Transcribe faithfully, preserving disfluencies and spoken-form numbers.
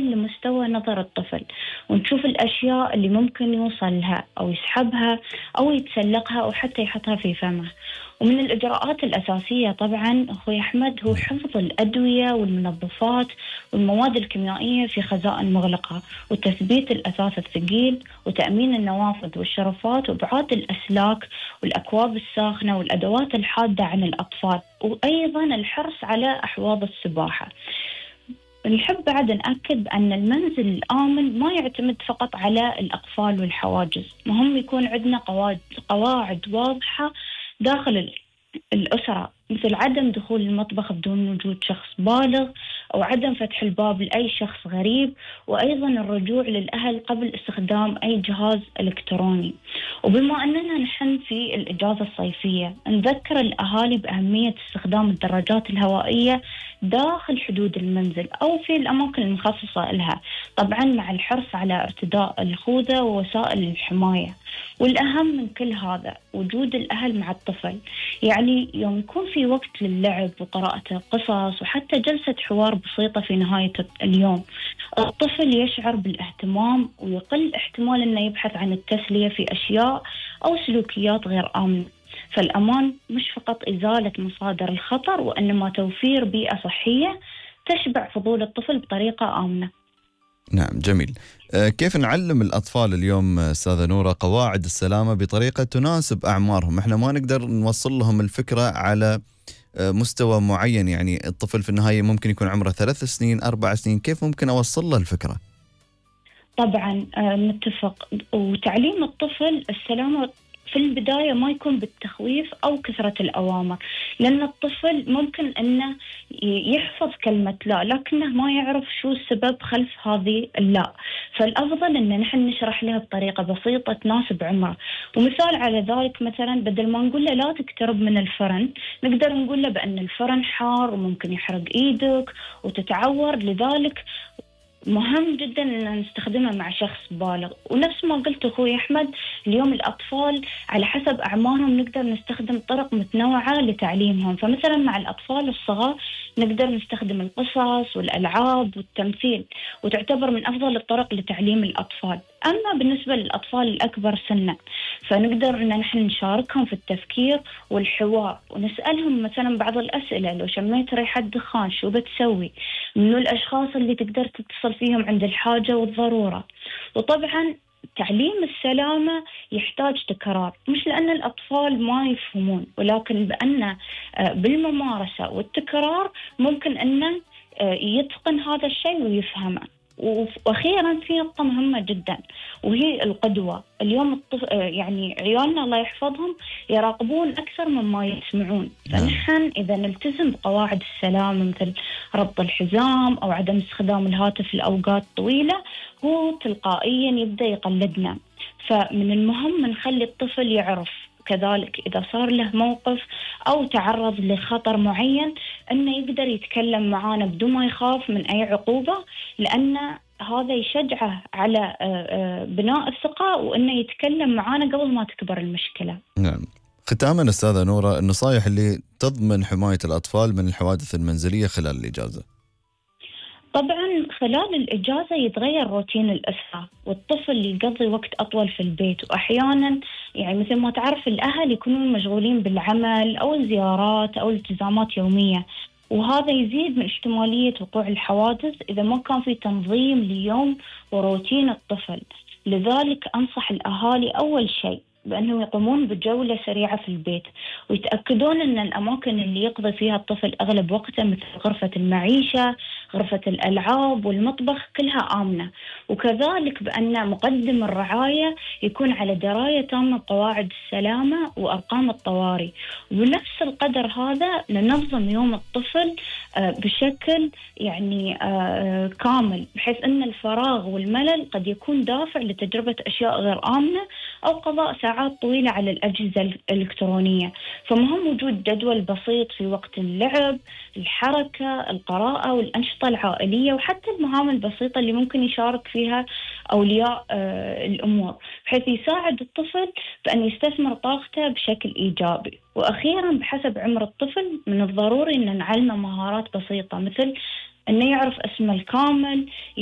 ننزل لمستوى نظر الطفل ونشوف الأشياء اللي ممكن يوصل لها أو يسحبها أو يتسلقها أو حتى يحطها في فمه. ومن الإجراءات الأساسية طبعا أخوي أحمد هو حفظ الأدوية والمنظفات والمواد الكيميائية في خزائن مغلقة، وتثبيت الأثاث الثقيل، وتأمين النوافذ والشرفات، وإبعاد الأسلاك والأكواب الساخنة والأدوات الحادة عن الأطفال، وأيضا الحرص على أحواض السباحة. نحب بعد نأكد بأن المنزل الآمن ما يعتمد فقط على الأقفال والحواجز، مهم يكون عندنا قواعد, قواعد واضحة داخل الأسرة، مثل عدم دخول المطبخ بدون وجود شخص بالغ أو عدم فتح الباب لأي شخص غريب، وأيضا الرجوع للأهل قبل استخدام أي جهاز إلكتروني. وبما أننا نحن في الإجازة الصيفية نذكر الأهالي بأهمية استخدام الدراجات الهوائية داخل حدود المنزل أو في الأماكن المخصصة لها، طبعا مع الحرص على ارتداء الخوذة ووسائل الحماية. والأهم من كل هذا وجود الأهل مع الطفل، يعني يوم يكون في وقت للعب وقراءة قصص وحتى جلسة حوار بسيطة في نهاية اليوم، الطفل يشعر بالاهتمام ويقل احتمال أنه يبحث عن التسلية في أشياء أو سلوكيات غير آمنة. فالأمان مش فقط إزالة مصادر الخطر، وإنما توفير بيئة صحية تشبع فضول الطفل بطريقة آمنة. نعم جميل. أه كيف نعلم الأطفال اليوم أستاذة نورة قواعد السلامة بطريقة تناسب أعمارهم؟ احنا ما نقدر نوصل لهم الفكرة على مستوى معين، يعني الطفل في النهاية ممكن يكون عمره ثلاث سنين أربع سنين، كيف ممكن أوصل له الفكرة؟ طبعا نتفق. وتعليم الطفل السلامة في البداية ما يكون بالتخويف أو كثرة الأوامر، لأن الطفل ممكن أنه يحفظ كلمة لا لكنه ما يعرف شو السبب خلف هذه اللا. فالأفضل أن نحن نشرح له بطريقة بسيطة تناسب عمره. ومثال على ذلك مثلا بدل ما نقول له لا تقترب من الفرن، نقدر نقول له بأن الفرن حار وممكن يحرق إيدك وتتعور، لذلك مهم جدا أن نستخدمها مع شخص بالغ. ونفس ما قلت أخوي أحمد، اليوم الأطفال على حسب أعمارهم نقدر نستخدم طرق متنوعة لتعليمهم. فمثلا مع الأطفال الصغار نقدر نستخدم القصص والألعاب والتمثيل، وتعتبر من أفضل الطرق لتعليم الأطفال. أما بالنسبة للأطفال الأكبر سنا فنقدر أن نحن نشاركهم في التفكير والحوار، ونسألهم مثلا بعض الأسئلة: لو شميت ريحة دخان شو بتسوي؟ منو الأشخاص اللي تقدر تتصل فيهم عند الحاجة والضرورة؟ وطبعا تعليم السلامة يحتاج تكرار، مش لأن الأطفال ما يفهمون، ولكن بأن بالممارسة والتكرار ممكن أن يتقن هذا الشيء ويفهمه. وأخيرا في نقطة مهمة جدا وهي القدوة. اليوم الطف... يعني عيالنا الله يحفظهم يراقبون أكثر مما يسمعون، فنحن إذا نلتزم بقواعد السلام مثل ربط الحزام أو عدم استخدام الهاتف لأوقات طويلة، هو تلقائيا يبدأ يقلدنا. فمن المهم نخلي الطفل يعرف كذلك إذا صار له موقف أو تعرض لخطر معين أنه يقدر يتكلم معانا بدون ما يخاف من أي عقوبة، لأن هذا يشجعه على بناء الثقة وأنه يتكلم معانا قبل ما تكبر المشكلة. نعم. ختاما أستاذة نورة، النصائح اللي تضمن حماية الأطفال من الحوادث المنزلية خلال الإجازة. طبعا خلال الإجازة يتغير روتين الأسرة والطفل يقضي وقت أطول في البيت، وأحيانا يعني مثل ما تعرف الأهل يكونون مشغولين بالعمل أو الزيارات أو التزامات يومية، وهذا يزيد من احتمالية وقوع الحوادث إذا ما كان في تنظيم ليوم وروتين الطفل. لذلك أنصح الأهالي أول شيء بأنهم يقومون بجولة سريعة في البيت، ويتأكدون أن الأماكن اللي يقضي فيها الطفل أغلب وقته مثل غرفة المعيشة، غرفة الألعاب والمطبخ كلها آمنة، وكذلك بأن مقدم الرعاية يكون على دراية تامة بقواعد السلامة وأرقام الطوارئ. وبنفس القدر هذا ننظم يوم الطفل بشكل يعني كامل، بحيث أن الفراغ والملل قد يكون دافع لتجربة أشياء غير آمنة أو قضاء ساعات طويلة على الأجهزة الإلكترونية. فمهم وجود جدول بسيط في وقت اللعب، الحركة، القراءة والأنشطة العائلية، وحتى المهام البسيطة اللي ممكن يشارك فيها أولياء الأمور، بحيث يساعد الطفل بأن يستثمر طاقته بشكل إيجابي. وأخيرا بحسب عمر الطفل من الضروري أن نعلمه مهارات بسيطة مثل أنه يعرف اسمه الكامل،